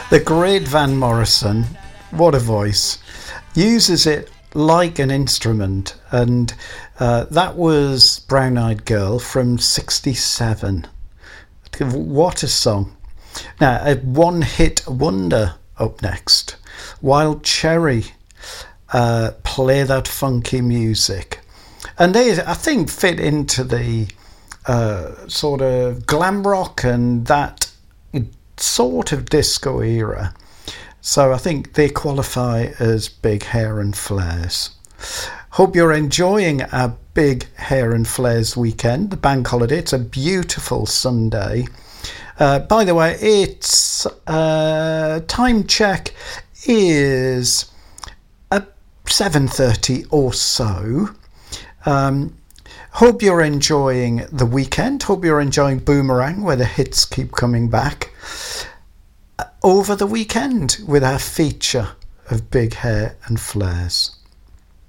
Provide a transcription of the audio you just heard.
The great Van Morrison, what a voice, uses it like an instrument, and that was Brown Eyed Girl from 67. What a song. Now, a one-hit wonder up next. Wild Cherry, Play That Funky Music. And they, I think, fit into the sort of glam rock and that sort of disco era. So I think they qualify as Big Hair and Flares. Hope you're enjoying our Big Hair and Flares weekend, the bank holiday. It's a beautiful Sunday. By the way, it's time check is 7:30 or so. Hope you're enjoying the weekend. Hope you're enjoying Boomerang, where the hits keep coming back. Over the weekend with our feature of Big Hair and Flares.